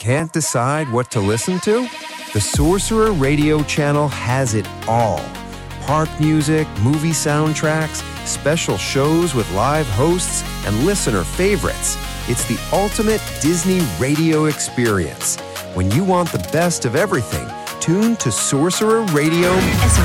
Can't decide what to listen to? The Sorcerer Radio channel has it all. Park music, movie soundtracks, special shows with live hosts, and listener favorites. It's the ultimate Disney radio experience. When you want the best of everything, tune to Sorcerer Radio.